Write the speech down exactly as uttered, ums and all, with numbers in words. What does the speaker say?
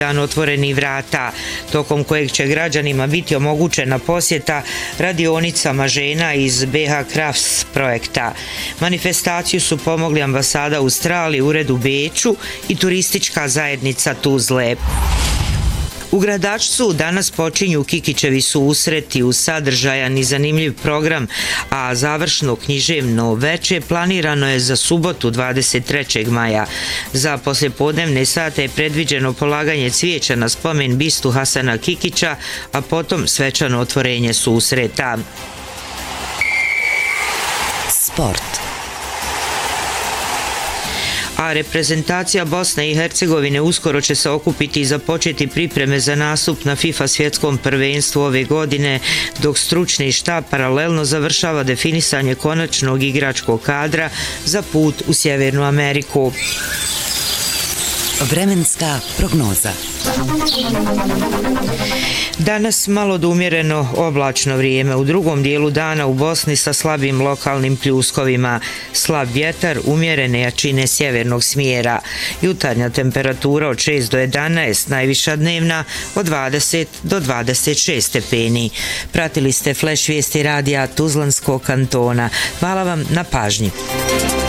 Dan otvorenih vrata, tokom kojeg će građanima biti omogućena posjeta radionicama žena iz B H Crafts projekta. Manifestaciju su pomogli ambasada Australije, ured u Beču i turistička zajednica Tuzle. U Gradačcu danas počinju Kikićevi susreti uz sadržajan i zanimljiv program, a završno književno veče planirano je za subotu dvadeset trećeg maja. Za poslijepodnevne sate je predviđeno polaganje cvijeća na spomen bistu Hasana Kikića, a potom svečano otvorenje susreta. Sport. A reprezentacija Bosne i Hercegovine uskoro će se okupiti i započeti pripreme za nastup na FIFA svjetskom prvenstvu ove godine, dok stručni štab paralelno završava definisanje konačnog igračkog kadra za put u Sjevernu Ameriku. Vremenska prognoza. Danas malo do umjereno oblačno vrijeme, u drugom dijelu dana u Bosni sa slabim lokalnim pljuskovima, slab vjetar umjerene jačine sjevernog smjera, jutarnja temperatura od šest do jedanaest, najviša dnevna od dvadeset do dvadeset šest stepeni. Pratili ste Flash vijesti radija Tuzlanskog kantona. Hvala vam na pažnji.